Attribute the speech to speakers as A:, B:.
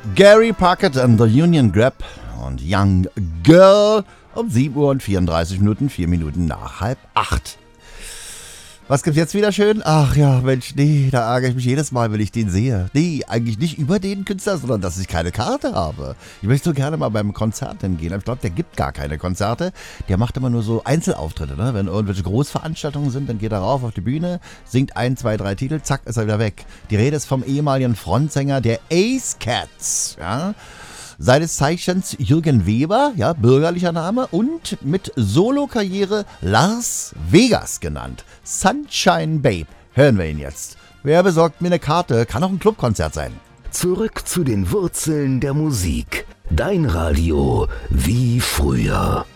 A: Gary Puckett and the Union Grab und Young Girl um 7 Uhr und 34 Minuten, 4 Minuten nach 7:30. Was gibt's jetzt wieder schön? Ach ja, Mensch, nee, da ärgere ich mich jedes Mal, wenn ich den sehe. Nee, eigentlich nicht über den Künstler, sondern dass ich keine Karte habe. Ich möchte so gerne mal beim Konzert hingehen. Ich glaube, der gibt gar keine Konzerte. Der macht immer nur so Einzelauftritte, ne? Wenn irgendwelche Großveranstaltungen sind, dann geht er rauf auf die Bühne, singt 1, 2, 3 Titel, zack, ist er wieder weg. Die Rede ist vom ehemaligen Frontsänger der Ace Cats, ja? Seines Zeichens Jürgen Weber, ja, bürgerlicher Name, und mit Solokarriere Lars Vegas genannt. Sunshine Babe. Hören wir ihn jetzt. Wer besorgt mir eine Karte? Kann auch ein Clubkonzert sein.
B: Zurück zu den Wurzeln der Musik. Dein Radio wie früher.